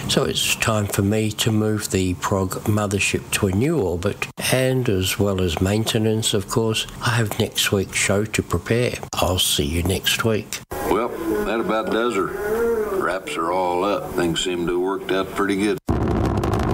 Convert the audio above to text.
So it's time for me to move the Prog mothership to a new orbit, and as well as maintenance, of course, I have next week's show to prepare. I'll see you next week. Well, that about does her. Wraps are all up. Things seem to have worked out pretty good.